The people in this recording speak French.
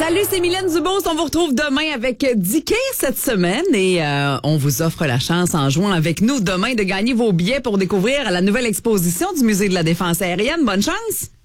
Salut, c'est Mylène Dubos. On vous retrouve demain avec Dicker cette semaine et on vous offre la chance en jouant avec nous demain de gagner vos billets pour découvrir la nouvelle exposition du Musée de la Défense aérienne. Bonne chance!